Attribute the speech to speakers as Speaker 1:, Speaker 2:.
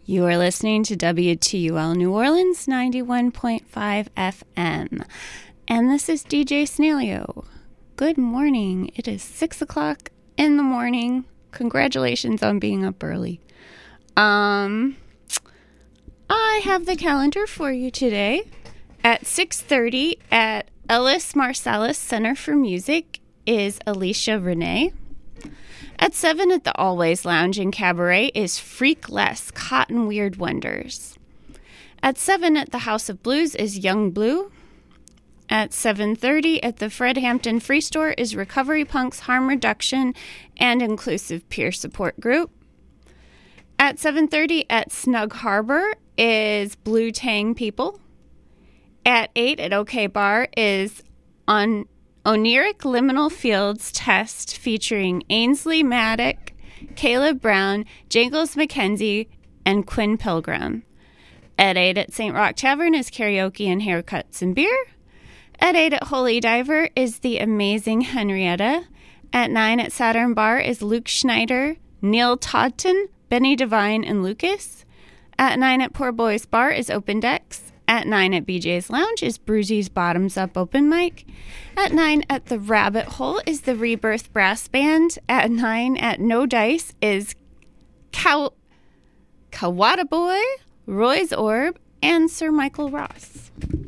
Speaker 1: You are listening to WTUL New Orleans 91.5 FM. And this is DJ Snailio. Good morning. It is 6 o'clock in the morning. Congratulations on being up early. I have the calendar for you today. At 6:30 at Ellis Marsalis Center for Music is Alicia Renee. At 7 at the Always Lounge and Cabaret is Freakless Cotton Weird Wonders. At 7 at the House of Blues is Young Blue. At 7:30 at the Fred Hampton Free Store is Recovery Punks Harm Reduction and Inclusive Peer Support Group. At 7:30 at Snug Harbor is Blue Tang People. At 8 at OK Bar is on Oniric Liminal Fields Test featuring Ainsley Maddock, Caleb Brown, Jangles McKenzie, and Quinn Pilgrim. At 8 at St. Rock Tavern is Karaoke and Haircuts and Beer. At 8 at Holy Diver is The Amazing Henrietta. At 9 at Saturn Bar is Luke Schneider, Neil Todton, Benny Devine, and Lucas. At 9 at Poor Boys Bar is Open Decks. At 9 at BJ's Lounge is Bruzy's Bottoms Up Open Mic. At 9 at the Rabbit Hole is the Rebirth Brass Band. At 9 at No Dice is Kawada Boy, Roy's Orb, and Sir Michael Ross.